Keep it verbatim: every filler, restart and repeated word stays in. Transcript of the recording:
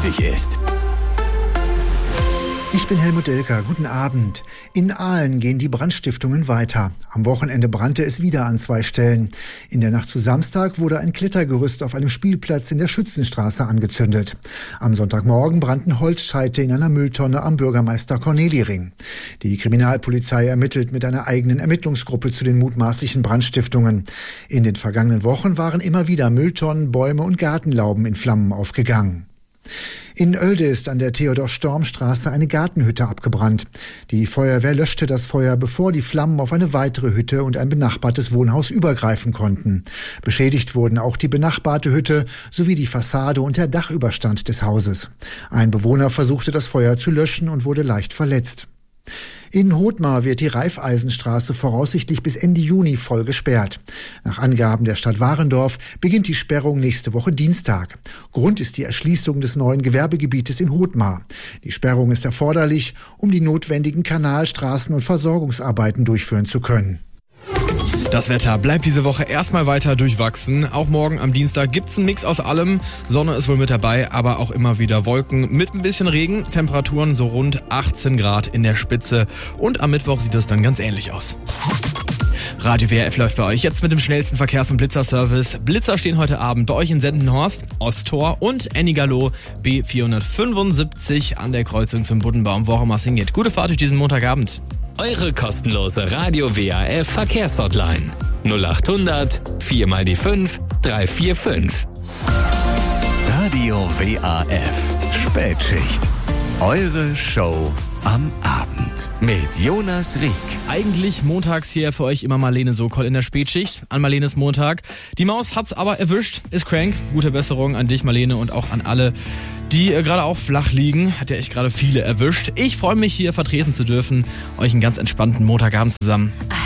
wichtig ist. Ich bin Helmut Delker. Guten Abend. In Aalen gehen die Brandstiftungen weiter. Am Wochenende brannte es wieder an zwei Stellen. In der Nacht zu Samstag wurde ein Klettergerüst auf einem Spielplatz in der Schützenstraße angezündet. Am Sonntagmorgen brannten Holzscheite in einer Mülltonne am Bürgermeister Corneliring. Die Kriminalpolizei ermittelt mit einer eigenen Ermittlungsgruppe zu den mutmaßlichen Brandstiftungen. In den vergangenen Wochen waren immer wieder Mülltonnen, Bäume und Gartenlauben in Flammen aufgegangen. In Oelde ist an der Theodor-Storm-Straße eine Gartenhütte abgebrannt. Die Feuerwehr löschte das Feuer, bevor die Flammen auf eine weitere Hütte und ein benachbartes Wohnhaus übergreifen konnten. Beschädigt wurden auch die benachbarte Hütte sowie die Fassade und der Dachüberstand des Hauses. Ein Bewohner versuchte das Feuer zu löschen und wurde leicht verletzt. In Hothmar wird die Raiffeisenstraße voraussichtlich bis Ende Juni voll gesperrt. Nach Angaben der Stadt Warendorf beginnt die Sperrung nächste Woche Dienstag. Grund ist die Erschließung des neuen Gewerbegebietes in Hothmar. Die Sperrung ist erforderlich, um die notwendigen Kanalstraßen und Versorgungsarbeiten durchführen zu können. Das Wetter bleibt diese Woche erstmal weiter durchwachsen. Auch morgen am Dienstag gibt's einen Mix aus allem. Sonne ist wohl mit dabei, aber auch immer wieder Wolken mit ein bisschen Regen. Temperaturen so rund achtzehn Grad in der Spitze. Und am Mittwoch sieht es dann ganz ähnlich aus. Radio W R F läuft bei euch jetzt mit dem schnellsten Verkehrs- und Blitzerservice. Blitzer stehen heute Abend bei euch in Sendenhorst, Osttor und Ennigerloh B vierhundertfünfundsiebzig an der Kreuzung zum Buddenbaum, wo auch immer es hingeht. Gute Fahrt durch diesen Montagabend. Eure kostenlose Radio W A F Verkehrshotline null acht hundert vier mal die fünf drei vier fünf. Radio W A F Spätschicht. Eure Show am Abend mit Jonas Rieck. Eigentlich montags hier für euch immer Marlene Sokol in der Spätschicht. An Marlenes Montag. Die Maus hat's aber erwischt, ist crank. Gute Besserung an dich, Marlene, und auch an alle, die äh, gerade auch flach liegen. Hat ja echt gerade viele erwischt. Ich freue mich, hier vertreten zu dürfen. Euch einen ganz entspannten Montagabend zusammen.